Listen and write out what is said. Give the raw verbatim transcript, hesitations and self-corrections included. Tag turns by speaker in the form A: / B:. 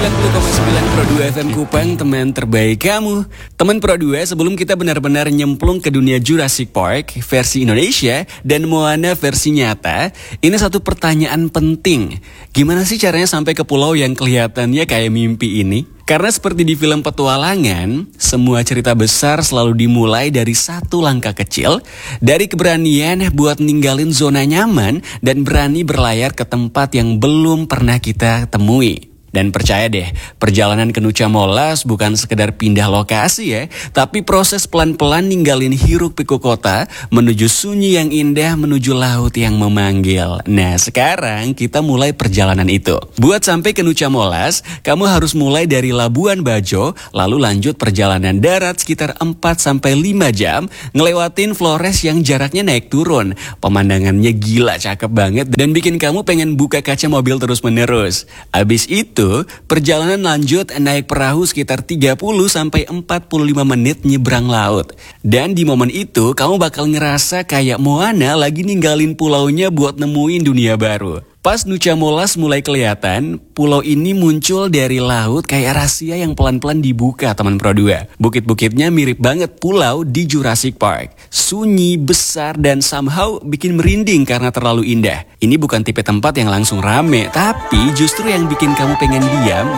A: sembilan puluh koma sembilan Pro dua F M Kupang, teman terbaik kamu. Teman Pro dua, sebelum kita benar-benar nyemplung ke dunia Jurassic Park versi Indonesia dan Moana versi nyata, ini satu pertanyaan penting. Gimana sih caranya sampai ke pulau yang kelihatannya kayak mimpi ini? Karena seperti di film petualangan, semua cerita besar selalu dimulai dari satu langkah kecil, dari keberanian buat ninggalin zona nyaman dan berani berlayar ke tempat yang belum pernah kita temui. Dan percaya deh, perjalanan ke Nucha Molas bukan sekedar pindah lokasi ya, tapi proses pelan-pelan ninggalin hiruk pikuk kota, menuju sunyi yang indah, menuju laut yang memanggil. Nah sekarang kita mulai perjalanan itu. Buat sampai ke Nucha Molas, kamu harus mulai dari Labuan Bajo, lalu lanjut perjalanan darat sekitar empat sampai lima jam, ngelewatin Flores yang jaraknya naik turun. Pemandangannya gila cakep banget dan bikin kamu pengen buka kaca mobil terus-menerus. Abis itu, perjalanan lanjut naik perahu sekitar tiga puluh sampai empat puluh lima menit nyebrang laut. Dan di momen itu kamu bakal ngerasa kayak Moana lagi ninggalin pulaunya buat nemuin dunia baru. Pas Nucha Molas mulai kelihatan, pulau ini muncul dari laut kayak rahasia yang pelan-pelan dibuka, teman Pro dua. Bukit-bukitnya mirip banget pulau di Jurassic Park. Sunyi, besar, dan somehow bikin merinding karena terlalu indah. Ini bukan tipe tempat yang langsung rame, tapi justru yang bikin kamu pengen diam